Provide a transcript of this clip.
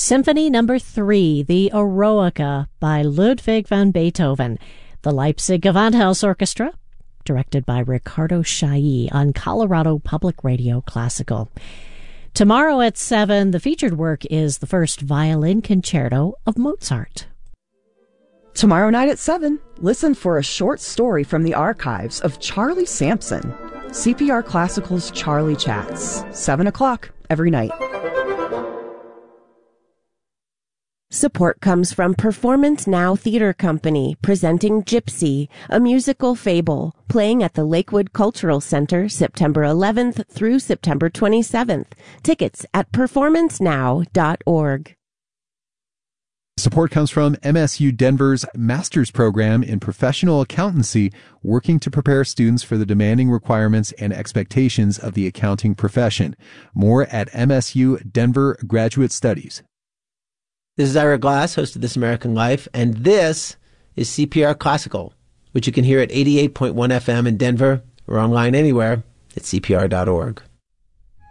Symphony Number 3, the Eroica by Ludwig van Beethoven. The Leipzig Gewandhaus Orchestra, directed by Ricardo Chailly on Colorado Public Radio Classical. Tomorrow at 7, the featured work is the first violin concerto of Mozart. Tomorrow night at 7, listen for a short story from the archives of Charlie Sampson. CPR Classical's Charlie Chats, 7 o'clock every night. Support comes from Performance Now Theater Company, presenting Gypsy, a musical fable, playing at the Lakewood Cultural Center September 11th through September 27th. Tickets at performancenow.org. Support comes from MSU Denver's Master's Program in Professional Accountancy, working to prepare students for the demanding requirements and expectations of the accounting profession. More at MSU Denver Graduate Studies. This is Ira Glass, host of This American Life, and this is CPR Classical, which you can hear at 88.1 FM in Denver or online anywhere at cpr.org.